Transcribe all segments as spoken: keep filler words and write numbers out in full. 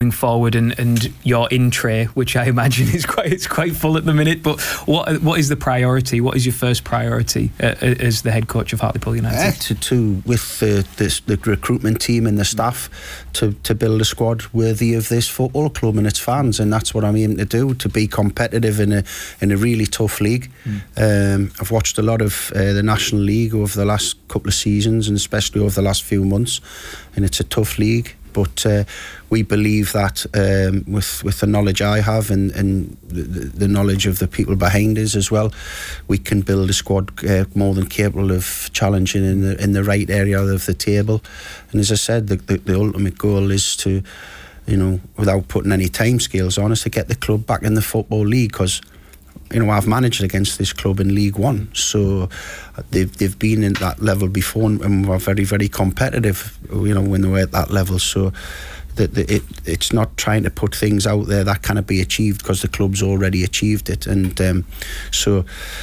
moving forward and, and your in tray, which I imagine is quite it's quite full at the minute, but what what is the priority? What is your first priority uh, as the head coach of Hartlepool United? Uh, to, to with the, this, the recruitment team and the staff to, to build a squad worthy of this football club and its fans, and that's what I'm aiming to do, to be competitive in a in a really tough league. Mm. Um, I've watched a lot of uh, the National League over the last couple of seasons, and especially over the last few months, and it's a tough league. But uh, we believe that um, with with the knowledge I have and, and the, the knowledge of the people behind us as well, we can build a squad uh, more than capable of challenging in the in the right area of the table. And as I said, the, the, the ultimate goal is to, you know, without putting any timescales on, is to get the club back in the Football League, because, you know, I've managed against this club in League One, so they've they've been in that level before and were very, very competitive, you know, when they were at that level. So that it it's not trying to put things out there that cannot be achieved, because the club's already achieved it. And um, so,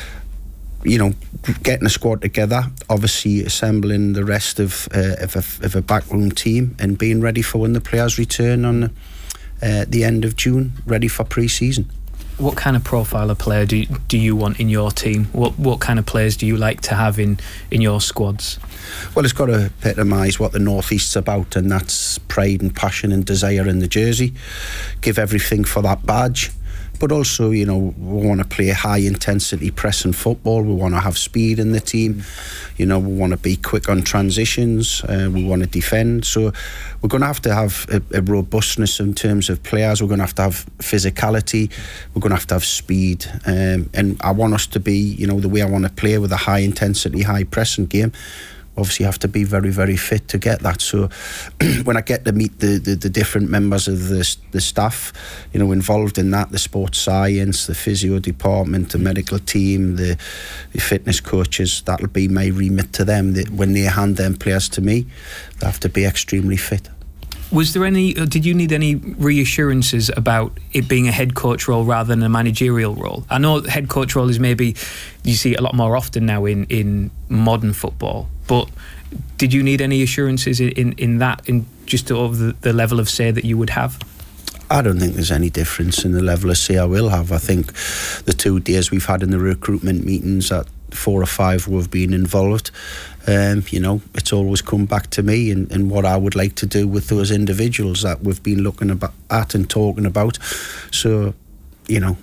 you know, getting a squad together, obviously assembling the rest of uh, of, a, of a backroom team, and being ready for when the players return on uh, the end of June, ready for pre-season. What kind of profile of player do you, do you want in your team? What what kind of players do you like to have in, in your squads? Well, it's got to epitomise what the North East's about, and that's pride and passion and desire in the jersey. Give everything for that badge. But also, you know, we want to play high intensity pressing football. We want to have speed in the team. You know, we want to be quick on transitions. Uh, we want to defend. So we're going to have to have a, a robustness in terms of players. We're going to have to have physicality. We're going to have to have speed. Um, and I want us to be, you know, the way I want to play, with a high intensity, high pressing game. Obviously, you have to be very, very fit to get that. So when I get to meet the, the, the different members of the, the staff, you know, involved in that, the sports science, the physio department, the medical team, the, the fitness coaches, that'll be my remit to them. That when they hand them players to me, they have to be extremely fit. Was there any, did you need any reassurances about it being a head coach role rather than a managerial role? I know head coach role is maybe, you see it a lot more often now in, in modern football, but did you need any assurances in, in, in that, in just of the, the level of say that you would have? I don't think there's any difference in the level of say I will have. I think the two days we've had in the recruitment meetings, that four or five who have been involved, um, you know, it's always come back to me and, and what I would like to do with those individuals that we've been looking about, at and talking about. So, you know,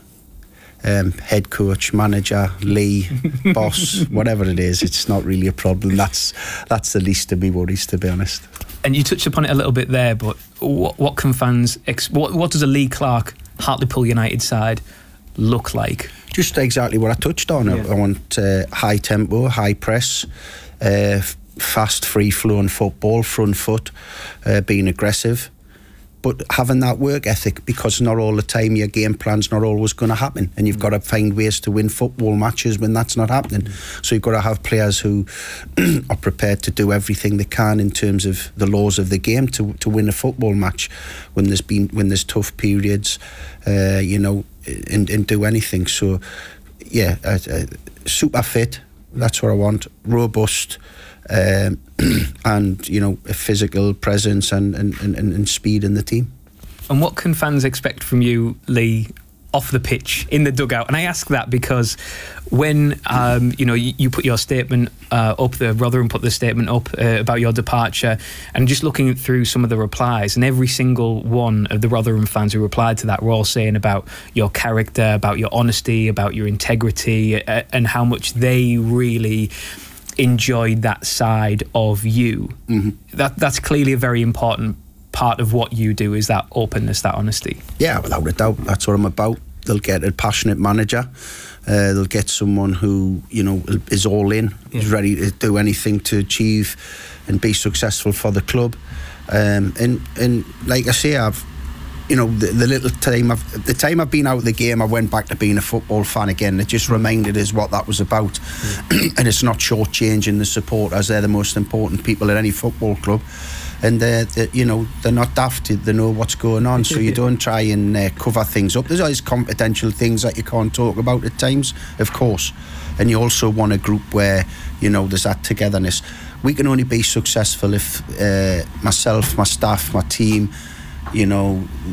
um, head coach, manager, Lee, boss, whatever it is, it's not really a problem. That's that's the least of me worries, to be honest. And you touched upon it a little bit there, but what, what can fans, ex- what, what does a Lee Clark Hartlepool United side look like? Just exactly what I touched on. Yeah. I, I want uh, high tempo, high press, uh, fast, free-flowing football, front foot, uh, being aggressive, but having that work ethic, because not all the time your game plan's not always going to happen, and you've mm. got to find ways to win football matches when that's not happening. Mm. So you've got to have players who are prepared to do everything they can in terms of the laws of the game to to win a football match when there's been when there's tough periods, uh, you know, and, and do anything. So yeah, uh, uh, super fit, that's what I want. Robust, um, and you know, a physical presence and, and, and, and speed in the team. And what can fans expect from you, Lee, off the pitch, in the dugout? And I ask that because when um, you know you, you put your statement uh, up, the Rotherham put the statement up uh, about your departure, and just looking through some of the replies, and every single one of the Rotherham fans who replied to that were all saying about your character, about your honesty, about your integrity, uh, and how much they really enjoyed that side of you. Mm-hmm. That that's clearly a very important part of what you do, is that openness, that honesty. Yeah, without a doubt, that's what I'm about. They'll get a passionate manager, uh, they'll get someone who, you know, is all in, yeah. is ready to do anything to achieve and be successful for the club. Um, and and like I say, I've, you know, the, the little time I've, the time I've been out of the game, I went back to being a football fan again. It just reminded us what that was about. Yeah. And it's not shortchanging the supporters. They're the most important people at any football club. And they're, they're, you know, they're not daft. They know what's going on, so you don't try and uh, cover things up. There's always confidential things that you can't talk about at times, of course. And you also want a group where, you know, there's that togetherness. We can only be successful if uh, myself, my staff, my team, you know,